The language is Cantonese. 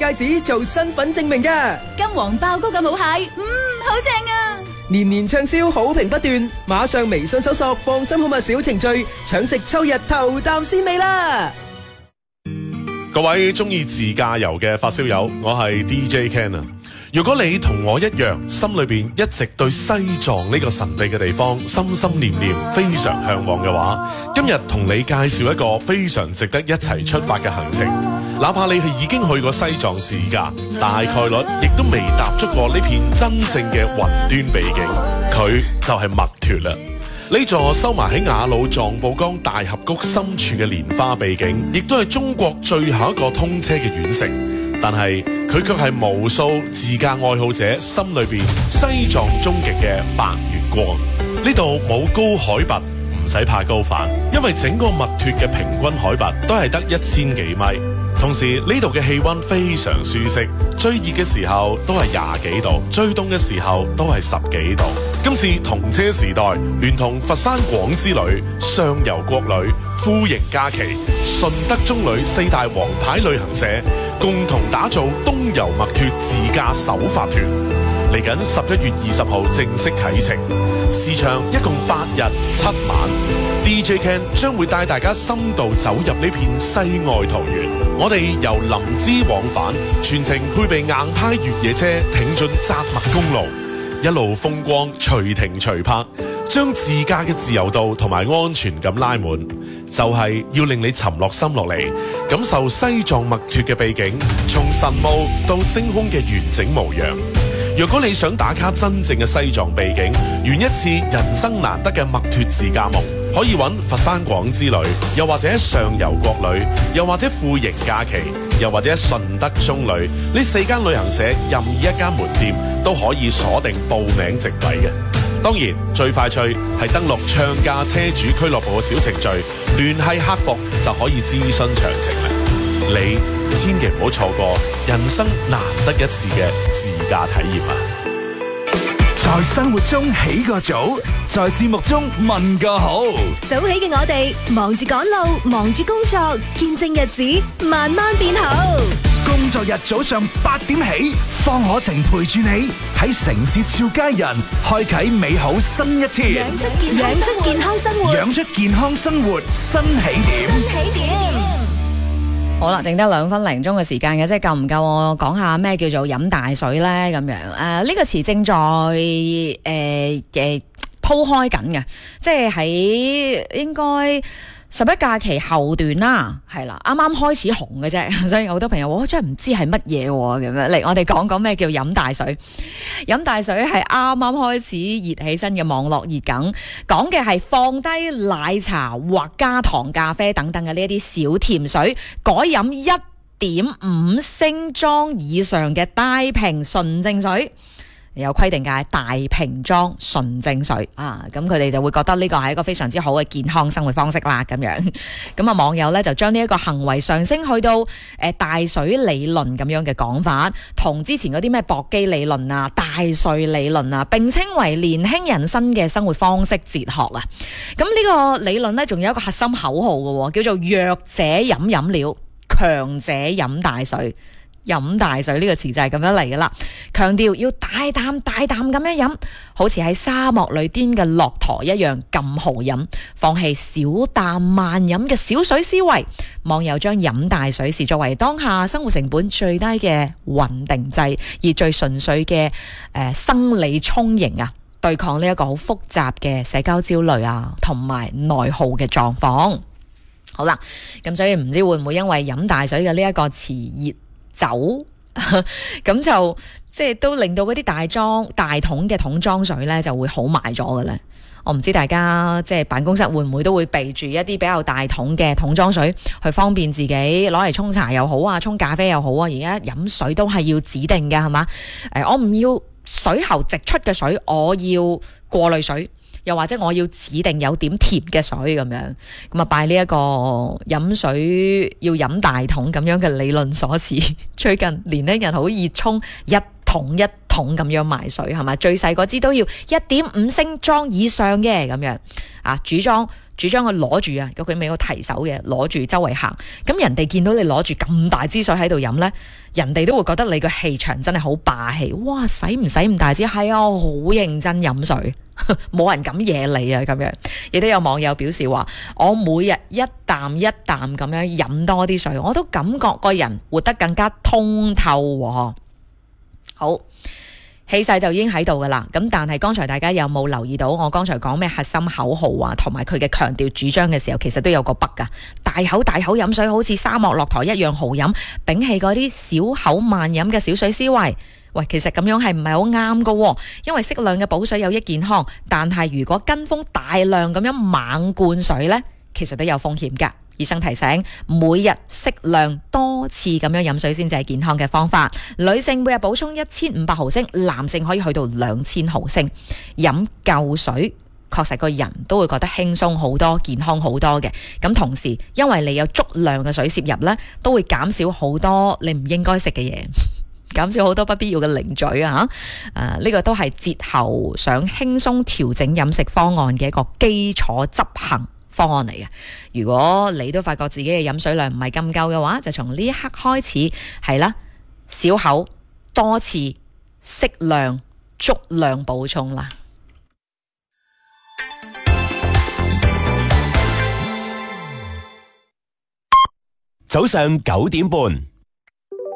戒指做身份證明㗎。 金黃爆谷嘅母蟹，好正啊！ 年年暢銷，好評不斷，馬上微信搜索放心好物小程序，搶食秋日頭啖鮮味啦！ 各位中意自駕遊嘅發燒友，我係 DJ Ken 啊！如果你同我一樣，心裏邊一直對西藏呢個神秘嘅地方心心念念，非常向往嘅話，今日同你介紹一個非常值得一齊出發嘅行程。哪怕你係已經去過西藏自駕，大概率亦都未踏足過呢片真正嘅雲端秘境，佢就係墨脫啦。呢座收埋喺雅魯藏布江大峽谷深處嘅蓮花秘境，亦都係中國最後一個通車嘅縣城。但係佢卻係無數自駕愛好者心裏邊西藏終極嘅白月光。呢度冇高海拔，唔使怕高反，因為整個墨脫嘅平均海拔都係得1000幾米。同時呢度嘅氣溫非常舒適，最熱嘅時候都係20幾度，最凍嘅時候都係10幾度。今次同車時代聯同佛山廣之旅、上游國旅、富盈假期、順德中旅4大王牌旅行社共同打造東遊墨脫自駕首發團，嚟緊11月20號正式啟程，時長一共8日7晚。DJ Ken 將會帶大家深度走入呢片世外桃源。我哋由林芝往返，全程配備硬派越野車挺進扎墨公路，一路風光隨停隨泊，將自駕嘅自由度同埋安全感拉滿，就係要令你沉落心落嚟，感受西藏墨脫嘅秘境，從神霧到星空嘅完整模樣。若果你想打卡真正嘅西藏秘境，圓一次人生難得嘅墨脫自駕夢，可以揾佛山廣之旅，又或者上游國旅，又或者富盈假期，又或者順德中旅，呢4間旅行社任意一間門店都可以鎖定報名席位嘅。當然最快脆係登錄暢駕車主俱樂部嘅小程序，聯繫客服就可以諮詢詳情啦。你千祈唔好錯過人生難得一次嘅自駕體驗啊！ 在生活中起個早，在節目中問個好。 早起嘅我哋忙住趕路，忙住工作，見證日子慢慢變好。 工作日早上8點起，方可晴陪住你喺城市俏佳人，開啟美好新一天。 養出健康生活， 養出健康生活新起點。 好啦，剩得2分零鐘嘅時間嘅，即係夠唔夠我講下咩叫做飲大水呢？咁樣呢個詞正在鋪開緊嘅，即係喺應該11假期後段啦，係啦，啱啱開始紅嘅啫，所以好多朋友我真係唔知係乜嘢咁樣。嚟，我哋講講咩叫飲大水。飲大水係啱啱開始熱起身嘅網絡熱梗，講嘅係放低奶茶或加糖咖啡等等嘅呢一啲小甜水，改飲1.5升裝以上嘅大瓶純淨水。有規定嘅大瓶裝純淨水啊，咁佢哋就會覺得呢個係一個非常之好嘅健康生活方式啦，咁樣。咁啊，網友咧就將呢一個行為上升去到大水理論咁樣嘅講法，同之前嗰啲咩薄基理論啊、大睡理論啊，並稱為年輕人新嘅生活方式哲學啊。咁呢個理論咧，仲有一個核心口號嘅，叫做弱者飲飲料，強者飲大水。飲大水呢個詞就係咁樣嚟噶啦，強調要大啖大啖咁樣飲，好似喺沙漠裏顛嘅駱駝一樣咁好飲，放棄小啖慢飲嘅小水思維。網友將飲大水視作為當下生活成本最低嘅穩定劑，而最純粹嘅生理充盈啊，對抗呢一個好複雜嘅社交焦慮啊，同埋內耗嘅狀況。好啦，咁所以唔知會唔會因為飲大水嘅呢一個詞熱走咁就即係都令到嗰啲大桶嘅桶裝水咧就會好賣咗嘅咧。我唔知大家即係辦公室會唔會都會備住一啲比較大桶嘅桶裝水，去方便自己攞嚟沖茶又好啊，沖咖啡又好啊。而家飲水都係要指定嘅，係嘛？我唔要水喉直出嘅水，我要過濾水。又或者我要指定有點甜嘅水咁樣，咁啊拜呢一個飲水要飲大桶咁樣嘅理論所賜，最近年輕人好熱衷一桶一桶咁樣賣水係嘛？最細嗰支都要1.5升裝以上嘅咁樣啊，主裝佢攞住啊，佢未有提手嘅，攞住周圍行。咁人哋見到你攞住咁大支水喺度飲呢，人哋都會覺得你個氣場真係好霸氣。哇，使唔使咁大支？係啊，我好認真飲水，冇人敢惹你啊咁樣。亦都有網友表示話，我每日一啖一啖咁樣飲多啲水，我都感覺個人活得更加通透喎。好。氣勢就已經喺度噶啦，咁但係剛才大家有冇留意到我剛才講咩核心口號啊，同埋佢嘅強調主張嘅時候，其實都有個北噶，大口飲水好似沙漠駱駝一樣豪飲，摒棄嗰啲小口慢飲嘅小水思維。喂，其實咁樣係唔係好啱噶？因為適量嘅補水有益健康，但係如果跟風大量咁樣猛灌水呢，其實都有風險噶。醫生提醒，每日適量多次咁樣飲水先至係健康嘅方法。女性每日補充1500毫升，男性可以去到2000毫升。飲夠水，確實個人都會覺得輕鬆好多，健康好多嘅。咁同時，因為你有足量嘅水攝入呢，都會減少好多你唔應該食嘅嘢，減少好多不必要嘅零嘴啊！呢個都係節後想輕鬆調整飲食方案嘅一個基礎執行方案嚟嘅。如果你都發覺自己嘅飲水量唔係咁夠嘅話，就從呢一刻開始係啦，小口多次適量足量補充啦。 早上9點半。